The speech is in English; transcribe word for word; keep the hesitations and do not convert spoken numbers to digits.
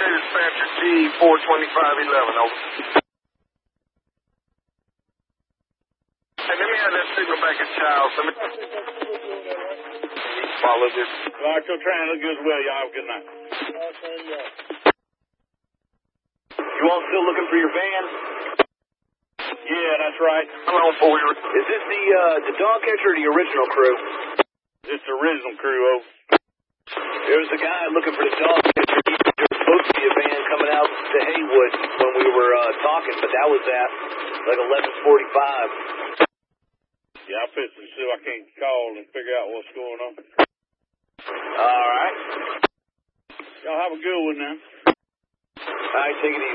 Dispatcher G four twenty-five eleven, over. Hey, let me have that signal back at Charles. Let me follow this. All right, so trying to look good as well. Y'all have a good night. You all still looking for your van? Yeah, that's right. How long for you? Is this the uh, the dog catcher or the original crew? This the original crew, over. There was a guy looking for the dog catcher. There was supposed to be a van coming out to Haywood when we were uh, talking, but that was at like eleven forty-five. Yeah, I'll fix and see if I can't call and figure out what's going on. All right. Y'all have a good one now. All right, take it easy.